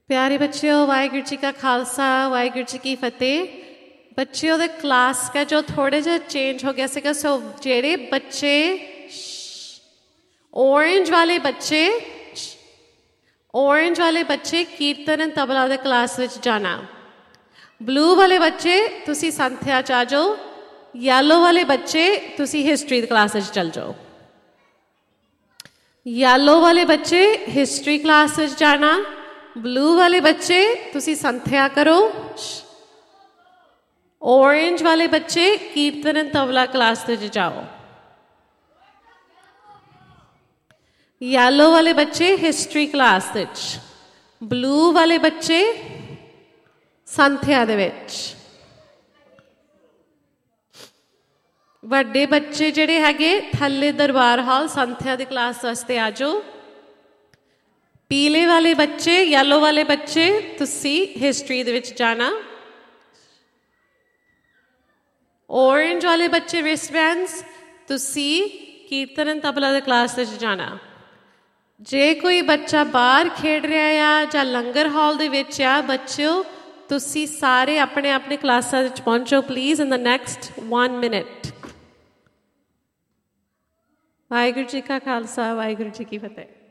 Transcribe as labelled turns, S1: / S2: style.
S1: प्यारे बच्चों, वाहिगुरू जी का खालसा वाहिगुरू जी की फतेह। बच्चों दे क्लास का जो थोड़े जे चेंज हो गया सीगा। सो जेड़े बच्चे ऑरेंज वाले बच्चे कीर्तन तबला दे क्लास विच जाना। ब्लू वाले बच्चे तुसी संथ्या च आ जाओ। येलो वाले बच्चे तुसी हिस्ट्री दी क्लास विच चल जाओ। येलो वाले बच्चे हिस्ट्री क्लास विच जाना। ब्लू वाले बच्चे तुसी संथ्या करो। ऑरेंज वाले बच्चे कीर्तन तबला क्लास विच जाओ। येलो वाले बच्चे हिस्ट्री क्लास विच, ब्लू वाले बच्चे संथ्या दे विच। वड्डे बच्चे जिहड़े हैगे थल्ले दरबार हाल संथ्या दी क्लास वास्ते आ जाओ। पीले वाले बच्चे येलो वाले बच्चे तुसी हिस्ट्री दे विच जाना। ऑरेंज वाले बच्चे रिस्टबैंड्स तुसी कीर्तन तबला दे क्लास विच जाना। जे कोई बच्चा बाहर खेड रहा है या लंगर हाल दे विच आ, बच्चों तुसी सारे अपने अपने क्लासां विच पहुंचो please in the next 1 minute. Waheguru ji का खालसा वाहिगुरू जी की फतेह।